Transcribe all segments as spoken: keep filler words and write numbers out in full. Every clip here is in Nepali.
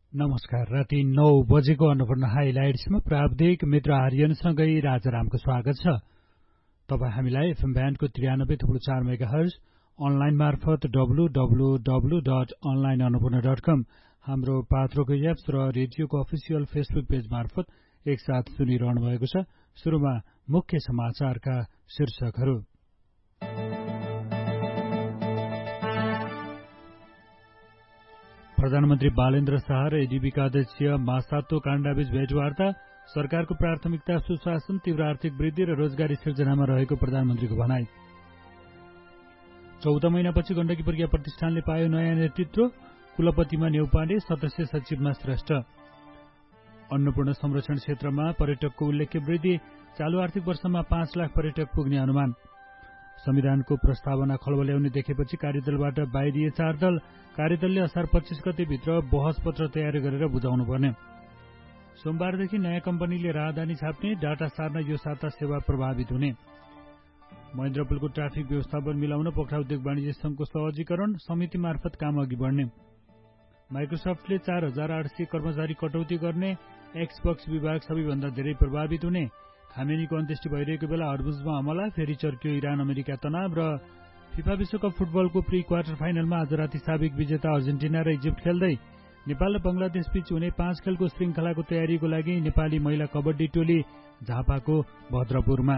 नमस्कार। राति नौ बजेको अन्नपूर्ण हाइलाइट्समा प्राविधिक मित्र आर्यनसँगै राजारामको स्वागत छ। तपाईँ हामीलाई एफएम ब्यान्डको त्रियानब्बे थुप्रो चार मेगा हर्ज, अनलाइन मार्फत W W W dot online Annapurna dot कम, हाम्रो पात्रोको एप्स र रेडियोको अफिसियल फेसबुक पेज मार्फत एकसाथ सुनिरहनु भएको छ। सुरुमा मुख्य समाचारका शीर्षकहरू। प्रधानमन्त्री बालेन्द्र शाह र एडीबीका अध्यक्ष मासातो काण्डाबीच भेटवार्ता। सरकारको प्राथमिकता सुशासन, तीव्र आर्थिक वृद्धि र रोजगारी सिर्जनामा रहेको प्रधानमन्त्रीको भनाई। चौध महिनापछि गण्डकी प्रज्ञा प्रतिष्ठानले पायो नयाँ नेतृत्व। कुलपतिमा न्यौपाने, सदस्य सचिवमा श्रेष्ठ। अन्नपूर्ण संरक्षण क्षेत्रमा पर्यटकको उल्लेख्य वृद्धि। चालू आर्थिक वर्षमा पाँच लाख पर्यटक पुग्ने अनुमान। संविधानको प्रस्तावना खलबल्याउने देखेपछि कार्यदलबाट बाहिरिए चार दल। कार्यदलले असार पच्चीस गतेभित्र बहस पत्र तयार गरेर बुझाउनु पर्ने। सोमबारदेखि नयाँ कम्पनीले राहदानी छाप्ने, डाटा सार्न यो साता सेवा प्रभावित हुने। महेन्द्र पुलको ट्राफिक व्यवस्थापन मिलाउन पोखरा उद्योग वाणिज्य संघको सहजीकरण, समिति मार्फत काम अघि बढ्ने। माइक्रोसफ्टले चार हजार आठ सय कर्मचारी कटौती गर्ने। एक्सबक्स विभाग सबैभन्दा धेरै प्रभावित हुने। खामेनीको अन्त्येष्टि भइरहेको बेला हर्मुजमा हमला, फेरि चर्क्यो इरान अमेरिका तनाव। र फिफा विश्वकप फुटबलको प्री क्वार्टर फाइनलमा आज राति साबिक विजेता अर्जेन्टिना र इजिप्ट खेल्दै। नेपाल र बंगलादेश बीच हुने पाँच खेलको श्रृंखलाको तयारीको लागि नेपाली महिला कबड्डी टोली झापाको भद्रपुरमा।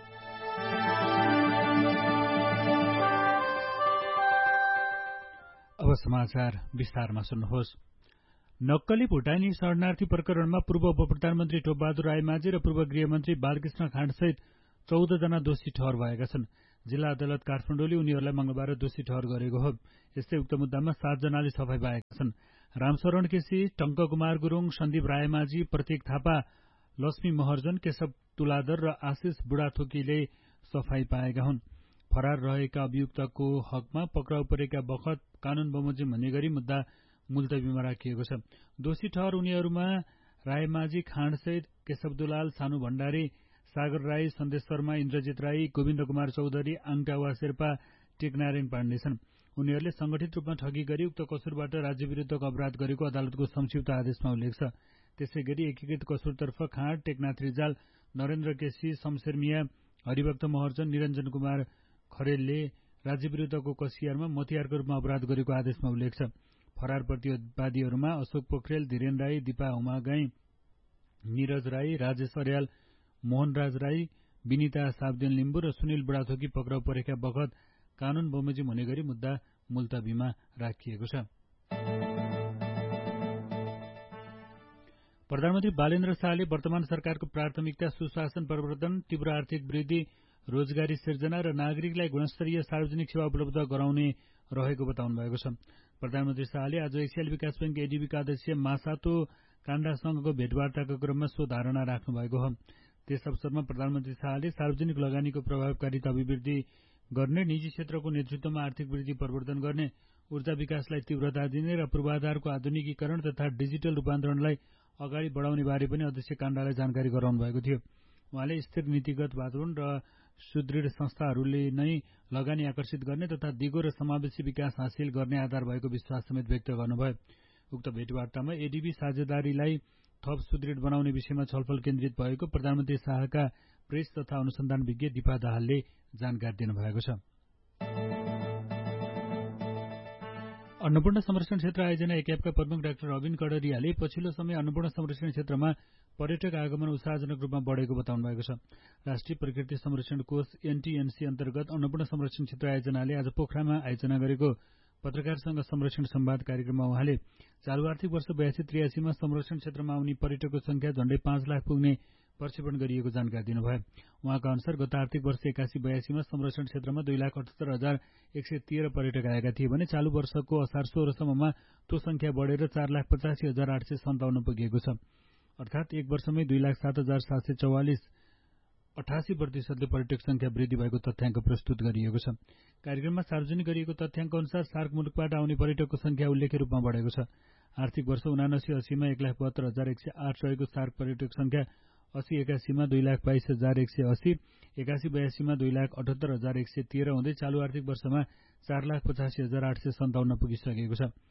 अब समाचार विस्तारमा सुन्नुहोस्। नक्कली भुटानी शरणार्थी प्रकरणमा पूर्व उपप्रधानमन्त्री टोपबहादुर रायमाझी र पूर्व गृहमन्त्री बालकृष्ण खाँडसहित चौध जना दोषी ठहर भएका छन्। जिल्ला अदालत काठमाडौँले उनीहरूलाई मंगलबार दोषी ठहर गरेको हो। यस्तै उक्त मुद्दामा सातजनाले सफाई पाएका छन्। रामशरण केसी, टंक कुमार गुरूङ, सन्दीप रायमाझी, प्रतीक थापा, लक्ष्मी महर्जन, केशव तुलादर र आशिष बुढाथोकीले सफाई पाएका हुन्। फरार रहेका अभियुक्तको हकमा पक्राउ परेका बखत कानून बमोजिम भन्ने गरी मुद्दा मुलतवीमा राखिएको छ। दोषी ठहर उनीहरूमा रायमाझी, खाँडसहित केशव दुलाल, सानु भण्डारी, सागर राई, सन्देश शर्मा, इन्द्रजित राई, गोविन्द कुमार चौधरी, आङटावा शेर्पा, टेकनारायण पाण्डे छन्। उनीहरूले संगठित रूपमा ठगी गरी उक्त कसुरबाट राज्य विरुद्धको अपराध गरेको अदालतको संक्षिप्त आदेशमा उल्लेख छ। त्यसै गरी एकीकृत कसुरतर्फ खाँड, टेकनाथ रिजाल, नरेन्द्र केसी, शमशेर मिया, हरिभक्त महर्जन, निरञ्जन कुमार खरेलले राज्य विरुद्धको कसियारमा मतियारको रूपमा अपराध गरेको आदेशमा उल्लेख छ। फरार प्रतिवादीहरूमा अशोक पोखरेल, धीरेन राई, दिपा हुमागाई, निरज राई, राजेश अर्याल, मोहनराज राई, विनिता साब्देन लिम्बू र सुनिल बुढाथोकी पक्राउ परेका बखत कानून बमोजिम हुने गरी मुद्दा मुलतवीमा राखिएको छ। प्रधानमन्त्री बालेन्द्र शाहले वर्तमान सरकारको प्राथमिकता सुशासन प्रवर्धन, तीव्र आर्थिक वृद्धि, रोजगारी सिर्जना र नागरिकलाई गुणस्तरीय सार्वजनिक सेवा उपलब्ध गराउने रहेको बताउनु भएको छ। प्रधानमन्त्री शाहले आज एसियाली विकास बैंक एडीबीका अध्यक्ष मासातो काण्डासँगको भेटवार्ताको क्रममा सो धारणा राख्नु भएको हो। त्यस अवसरमा प्रधानमन्त्री शाहले सार्वजनिक लगानीको प्रभावकारिता अभिवृद्धि गर्ने, निजी क्षेत्रको नेतृत्वमा आर्थिक वृद्धि प्रवर्धन गर्ने, ऊर्जा विकासलाई तीव्रता दिने र पूर्वाधारको आधुनिकीकरण तथा डिजिटल रूपान्तरणलाई अगाडि बढाउने बारे पनि अध्यक्ष काण्डालाई जानकारी गराउनु भएको थियो। उहाँले स्थिर नीतिगत वातावरण र सुदृढ संस्थाहरूले नै लगानी आकर्षित गर्ने तथा दिगो र समावेशी विकास हासिल गर्ने आधार भएको विश्वास समेत व्यक्त गर्नुभयो। उक्त भेटवार्तामा एडीबी साझेदारीलाई थप सुदृढ बनाउने विषयमा छलफल केन्द्रित भएको प्रधानमन्त्री शाहका प्रेस तथा अनुसन्धान विज्ञ दिपा दाहालले जानकारी दिनुभएको छ। अन्नपूर्ण संरक्षण क्षेत्र आयोजना एकेएफका प्रमुख डाक्टर अविन कड़रियाले पछिल्लो समय अन्नपूर्ण संरक्षण क्षेत्रमा पर्यटक आगमन उत्साहजनक रूपमा बढेको बताउनु भएको छ। राष्ट्रिय प्रकृति संरक्षण कोष एनटीएनसी अन्तर्गत अन्नपूर्ण संरक्षण क्षेत्र आयोजनाले आज पोखरामा आयोजना गरेको पत्रकारसँग संरक्षण संवाद कार्यक्रममा उहाँले चालू आर्थिक वर्ष बयासी त्रियासीमा संरक्षण क्षेत्रमा आउने पर्यटकको संख्या झण्डै पाँच लाख पुग्ने प्रक्षेपण गरिएको जानकारी दिनुभयो। उहाँका अनुसार गत आर्थिक वर्ष एकासी बयासीमा संरक्षण क्षेत्रमा दुई लाख अठहत्तर हजार एक सय तेह्र पर्यटक आएका थिए भने चालू वर्षको असार सोह्रसम्ममा त्यो संख्या बढेर चार लाख पचासी हजार आठ सय सन्ताउन्न पुगेको छ। अर्थात एक वर्षमै दुई लाख सात हजार सात सय चौवालिस अठासी प्रतिशतले पर्यटक संख्या वृद्धि भएको तथ्याङ्क प्रस्तुत गरिएको छ। कार्यक्रममा सार्वजनिक गरिएको तथ्याङ्क अनुसार सार्क मुलुकबाट आउने पर्यटकको संख्या उल्लेख्य रूपमा बढेको छ। आर्थिक वर्ष उनासी अस्सीमा एक लाख बहत्तर हजार एक सय आठ रहेको सार्क पर्यटक संख्या अस्सी एकासीमा दुई लाख बाइस हजार एक सय अस्सी, एकासी बयासीमा दुई लाख अठहत्तर हजार एक सय तेह्र हुँदै चालू आर्थिक वर्षमा चार लाख पचासी हजार आठ सय सन्ताउन्न पुगिसकेको छ।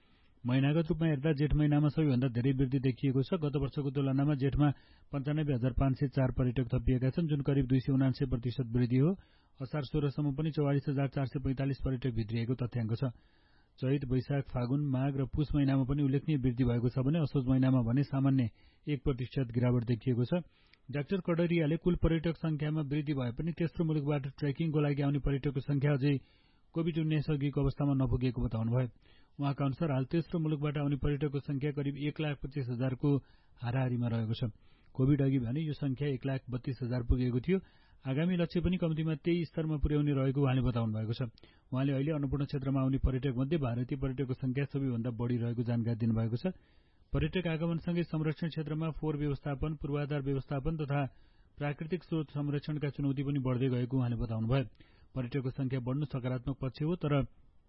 महिनागत रूपमा हेर्दा जेठ महिनामा सबैभन्दा धेरै वृद्धि देखिएको छ। गत वर्षको तुलनामा जेठमा पन्चानब्बे हजार पाँच सय चार पर्यटक थपिएका छन्, जुन करिब दुई सय उनान्सय प्रतिशत वृद्धि हो। असार सोह्रसम्म पनि चौवालिस हजार चार सय पैंतालिस पर्यटक भित्रिएको तथ्याङ्क छ। चैत, वैशाख, फागुन, माघ र पुष महिनामा पनि उल्लेखनीय वृद्धि भएको छ भने असोज महिनामा भने सामान्य एक प्रतिशत गिरावट देखिएको छ। डाक्टर कडारियाले कुल पर्यटक संख्यामा वृद्धि भए पनि तेस्रो मुलुकबाट ट्रेकिङको लागि आउने पर्यटकको संख्या अझै कोभिड उन्नाइस अघिको अवस्थामा नपुगेको बताउनुभयो। उहाँका अनुसार हाल तेस्रो मुलुकबाट आउने पर्यटकको संख्या करिब एक लाख पच्चीस हजारको हाराहारीमा रहेको छ। कोभिड अघि भने यो संख्या एक लाख बत्तीस हजार पुगेको थियो। आगामी लक्ष्य पनि कम्तीमा त्यही स्तरमा पुर्याउने रहेको उहाँले बताउनु भएको छ। उहाँले अहिले अन्नपूर्ण क्षेत्रमा आउने पर्यटक मध्ये भारतीय पर्यटकको संख्या सबैभन्दा बढी रहेको जानकारी दिनुभएको छ। पर्यटक आगमनसँगै संरक्षण क्षेत्रमा फोहोर व्यवस्थापन, पूर्वाधार व्यवस्थापन तथा प्राकृतिक स्रोत संरक्षणका चुनौती पनि बढ्दै गएको उहाँले बताउनुभयो। पर्यटकको संख्या बढ्नु सकारात्मक पक्ष हो, तर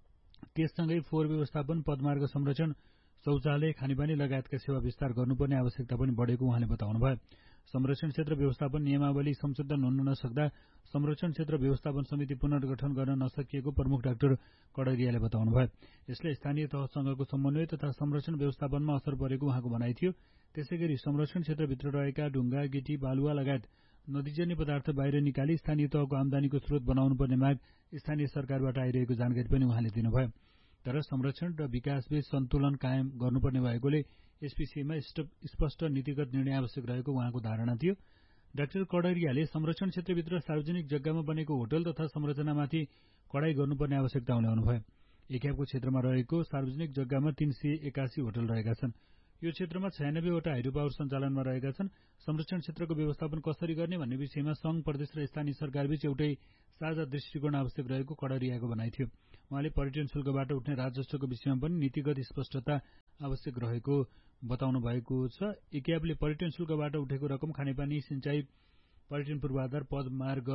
त्यससँगै फोहोर व्यवस्थापन, पदमार्ग संरक्षण, शौचालय, खानेपानी लगायतका सेवा विस्तार गर्नुपर्ने आवश्यकता पनि बढेको उहाँले बताउनुभयो। संरक्षण क्षेत्र व्यवस्थापन नियमावली संशोधन हुन नसक्दा संरक्षण क्षेत्र व्यवस्थापन समिति पुनर्गठन गर्न नसकिएको प्रमुख डाक्टर कडारियाले बताउनुभयो। यसले स्थानीय तहसँगको समन्वय तथा संरक्षण व्यवस्थापनमा असर परेको उहाँको भनाइ थियो। त्यसैगरी संरक्षण क्षेत्रभित्र रहेका ढुङ्गा, गिटी, बालुवा लगायत नदीजन्य पदार्थ बाहिर निकाली स्थानीय तहको आमदानीको स्रोत बनाउनुपर्ने माग स्थानीय सरकारबाट आइरहेको जानकारी पनि उहाँले दिनुभयो। तर संरक्षण र विकासबीच सन्तुलन कायम गर्नुपर्ने भएकोले यस विषयमा स्पष्ट नीतिगत निर्णय आवश्यक रहेको उहाँको धारणा थियो। डाक्टर कडारियाले संरक्षण क्षेत्रभित्र सार्वजनिक जग्गामा बनेको होटल तथा संरचनामाथि कडाई गर्नुपर्ने आवश्यकता उठाउनुभयो। एक्याबको क्षेत्रमा रहेको सार्वजनिक जग्गामा तीन सय एकासी होटल रहेका छन्। यो क्षेत्रमा छयानब्बेवटा हाइड्रो पावर सञ्चालनमा रहेका छन्। संरक्षण क्षेत्रको व्यवस्थापन कसरी गर्ने भन्ने विषयमा संघ, प्रदेश र स्थानीय सरकारबीच एउटै साझा दृष्टिकोण आवश्यक रहेको कडारियाको भनाइ थियो। उहाँले पर्यटन शुल्कबाट उठ्ने राजस्वको विषयमा पनि नीतिगत स्पष्टता आवश्यक रहेको बताउनु भएको छ। एक्याबले पर्यटन शुल्कबाट उठेको रकम खानेपानी, सिंचाई, पर्यटन पूर्वाधार, पद मार्ग,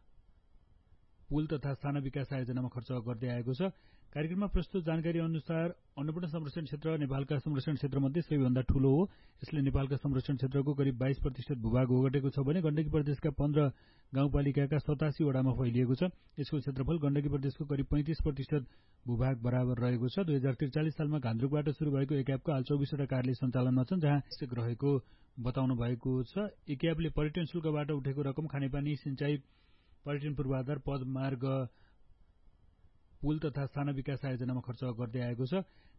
पुल तथा साना विकास आयोजनामा खर्च गर्दै आएको छ। कार्यक्रममा प्रस्तुत जानकारी अनुसार अन्नपूर्ण संरक्षण क्षेत्र नेपालका संरक्षण क्षेत्रमध्ये सबैभन्दा ठूलो हो। यसले नेपालका संरक्षण क्षेत्रको करिब बाइस प्रतिशत भूभाग ओगटेको छ भने गण्डकी प्रदेशका पन्ध्र गाउँपालिकाका सतासी वडामा फैलिएको छ। यसको क्षेत्रफल गण्डकी प्रदेशको करिब पैंतिस प्रतिशत भूभाग बराबर रहेको छ। दुई हजार त्रिचालिस सालमा घान्द्रुकबाट शुरू भएको एक्याबको हाल चौबिसवटा कार्यालय सञ्चालनमा छन्, जहाँ आवश्यक रहेको बताउनु भएको छ। एक्याबले पर्यटन शुल्कबाट उठेको रकम खानेपानी, सिंचाई, पर्यटन पूर्वाधार, पद मार्ग, पुल तथा साना विकास आयोजनामा खर्च गर्दै आएको छ।